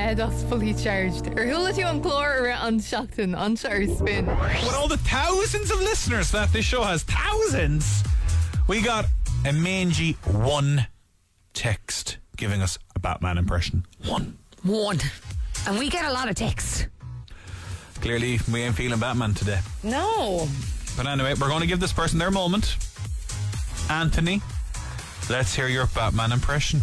that's fully charged. Arhula tú an chlór an seachtain an seir spin. With all the thousands of listeners that this show has, thousands, we got a mangy one text giving us a Batman impression. One. And we get a lot of texts. Clearly, we ain't feeling Batman today. No. But anyway, we're going to give this person their moment. Anthony, let's hear your Batman impression.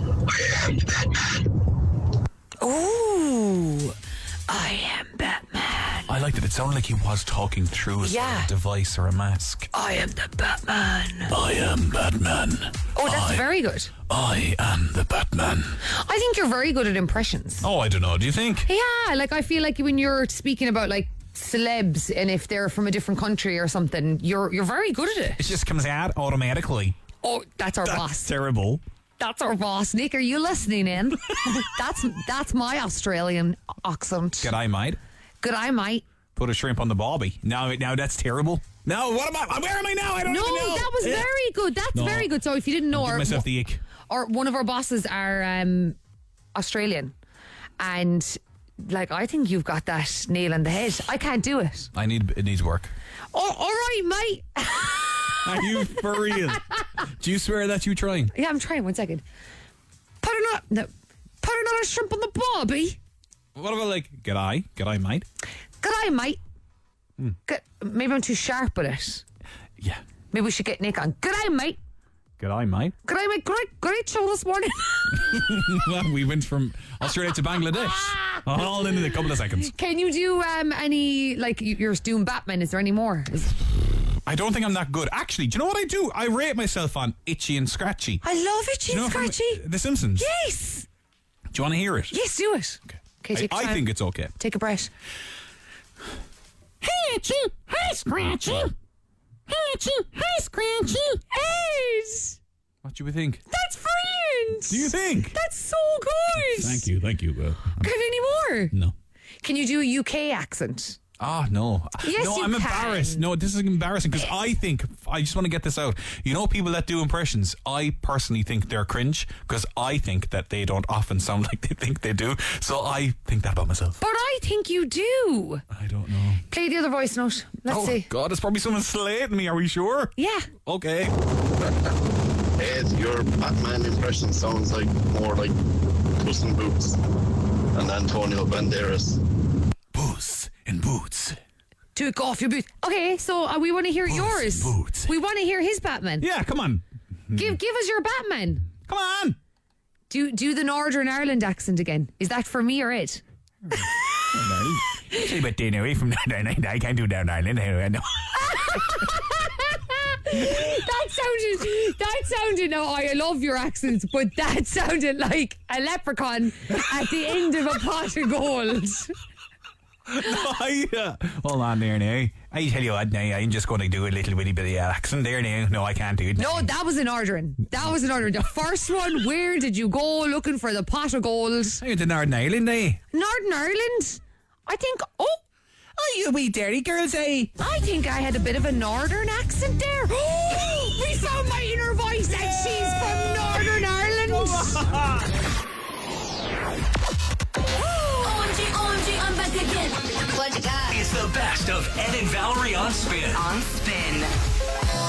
Ooh, I am Batman. I liked it. It sounded like he was talking through a device or a mask. I am the Batman. I am Batman. Oh, that's very good. I am the Batman. I think you're very good at impressions. Oh, I don't know. Do you think? Yeah, like I feel like when you're speaking about like celebs and if they're from a different country or something, you're very good at it. It just comes out automatically. Oh, that's our boss. Terrible. That's our boss. Nick, are you listening in? That's my Australian accent. G'day, mate. G'day, mate. Put a shrimp on the barbie. Now that's terrible. No, what am I? Where am I now? I don't even know. No, that was very good. That's very good. So if you didn't know, give myself the ick. Or one of our bosses are Australian, and like I think you've got that nail on the head. I can't do it. It needs work. Oh, all right, mate. Are you for real? Do you swear that you trying? Yeah, I'm trying. 1 second. Put another shrimp on the barbie. What about like g'day, mate? G'day, mate. Maybe I'm too sharp with it. Yeah. Maybe we should get Nick on. G'day, mate. G'day, mate. G'day, mate. Great show this morning. Well, we went from Australia to Bangladesh all in a couple of seconds. Can you do any, like you're doing Batman? Is there any more? I don't think I'm that good. Actually, do you know what I do? I rate myself on Itchy and Scratchy. I love Itchy and Scratchy. The Simpsons. Yes. Do you want to hear it? Yes, do it. Okay. I think it's okay. Take a breath. Hey, Itchy. Hey, Scratchy. Hey, Itchy. Hey, Scratchy. Hey. What do you think? That's brilliant. Do you think? That's so good. Thank you. Can any more? No. Can you do a UK accent? Ah, no. Yes, no, you I'm can. embarrassed. No, this is embarrassing because I just want to get this out. You know, people that do impressions, I personally think they're cringe because I think that they don't often sound like they think they do. So I think that about myself. But I think you do. I don't know. Play the other voice note. Let's see. God, it's probably someone slating me. Are we sure? Yeah. Okay. Ed, your Batman impression sounds like more like Puss in Boots and Antonio Banderas. Puss in Boots. Take off your boots. Okay, so we want to hear yours. Boots. We want to hear his Batman. Yeah, come on. Give us your Batman. Come on. Do the Northern Ireland accent again. Is that for me or it? Say about staying away from Northern Ireland. I can't do Northern Ireland. That sounded, no, I love your accents, but that sounded like a leprechaun at the end of a pot of gold. Hold on there now. I tell you what now, I'm just going to do a little bitty bit of accent there now. No, I can't do it. No, that was an ordering. The first one, where did you go looking for the pot of gold? I went to Northern Ireland, eh? Northern Ireland? I think, oh, you wee dirty girls, eh? I think I had a bit of a northern accent there. We found my inner voice and she's from Northern Ireland. OMG, I'm back again. What you got? It's the best of Ed and Valerie on Spin. On Spin.